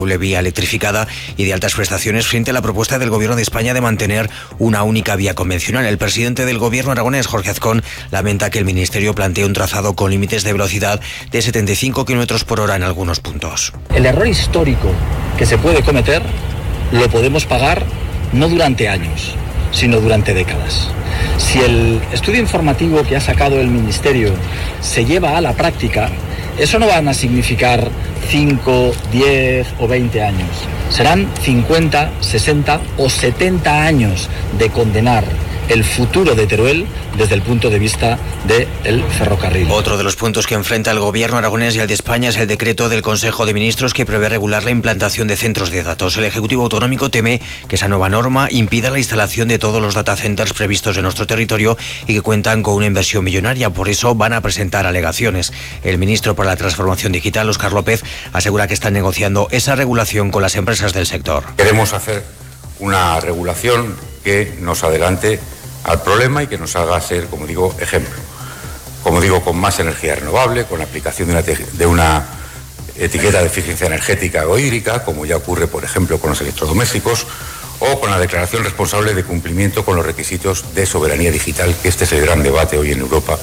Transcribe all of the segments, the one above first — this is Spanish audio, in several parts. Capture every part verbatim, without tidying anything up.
vía electrificada y de altas prestaciones frente a la propuesta del Gobierno de España de mantener una única vía convencional. El presidente del Gobierno aragonés, Jorge Azcón, lamenta que el Ministerio plantee un trazado con límites de velocidad de setenta y cinco kilómetros por hora en algunos puntos. El error histórico que se puede cometer lo podemos pagar no durante años, sino durante décadas. Si el estudio informativo que ha sacado el Ministerio se lleva a la práctica, eso no van a significar cinco, diez o veinte años. Serán cincuenta, sesenta o setenta años de condenar el futuro de Teruel desde el punto de vista del ferrocarril. Otro de los puntos que enfrenta el Gobierno aragonés y el de España es el decreto del Consejo de Ministros que prevé regular la implantación de centros de datos. El Ejecutivo Autonómico teme que esa nueva norma impida la instalación de todos los data centers previstos en nuestro territorio y que cuentan con una inversión millonaria. Por eso van a presentar alegaciones. El ministro para la Transformación Digital, Óscar López, asegura que están negociando esa regulación con las empresas del sector. Queremos hacer una regulación que nos adelante al problema y que nos haga ser, como digo, ejemplo. Como digo, con más energía renovable, con la aplicación de una, de una etiqueta de eficiencia energética o hídrica, como ya ocurre, por ejemplo, con los electrodomésticos, o con la declaración responsable de cumplimiento con los requisitos de soberanía digital, que este es el gran debate hoy en Europa,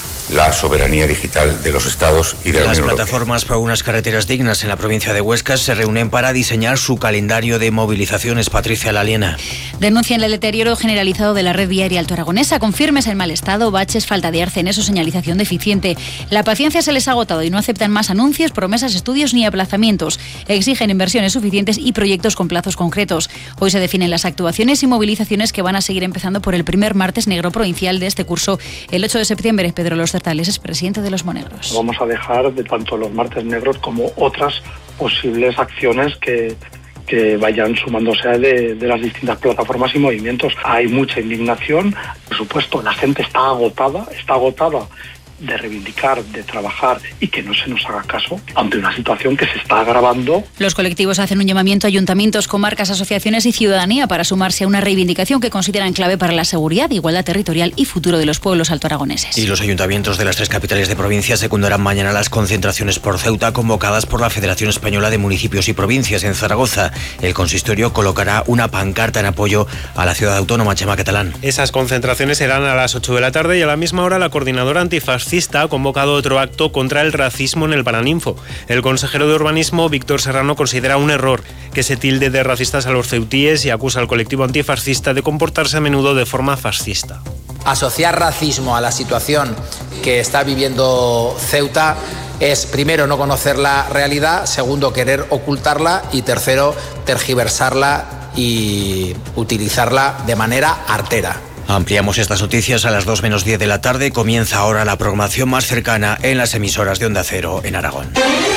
la soberanía digital de los Estados y de la Unión Europea. Las plataformas para unas carreteras dignas en la provincia de Huesca se reúnen para diseñar su calendario de movilizaciones. Patricia Laliena. Denuncian el deterioro generalizado de la red viaria altoaragonesa, con firmes en mal estado, baches, falta de arcenes o señalización deficiente. La paciencia se les ha agotado y no aceptan más anuncios, promesas, estudios ni aplazamientos. Exigen inversiones suficientes y proyectos con plazos concretos. Hoy se definen las actuaciones y movilizaciones que van a seguir empezando por el primer martes negro provincial de este curso, el ocho de septiembre. Pedro Los Certales es presidente de Los Monegros. Vamos a dejar de tanto los martes negros como otras posibles acciones que, que vayan sumándose de, de las distintas plataformas y movimientos. Hay mucha indignación, por supuesto, la gente está agotada, está agotada de reivindicar, de trabajar y que no se nos haga caso ante una situación que se está agravando. Los colectivos hacen un llamamiento a ayuntamientos, comarcas, asociaciones y ciudadanía para sumarse a una reivindicación que consideran clave para la seguridad, igualdad territorial y futuro de los pueblos altoaragoneses. Y los ayuntamientos de las tres capitales de provincia secundarán mañana las concentraciones por Ceuta convocadas por la Federación Española de Municipios y Provincias en Zaragoza. El consistorio colocará una pancarta en apoyo a la ciudad autónoma. Chema Catalán. Esas concentraciones serán a las ocho de la tarde y a la misma hora la coordinadora antifascista ha convocado otro acto contra el racismo en el Paraninfo. El consejero de Urbanismo, Víctor Serrano, considera un error que se tilde de racistas a los ceutíes y acusa al colectivo antifascista de comportarse a menudo de forma fascista. Asociar racismo a la situación que está viviendo Ceuta es, primero, no conocer la realidad, segundo, querer ocultarla y tercero, tergiversarla y utilizarla de manera artera. Ampliamos estas noticias a las dos menos diez de la tarde. Comienza ahora la programación más cercana en las emisoras de Onda Cero en Aragón.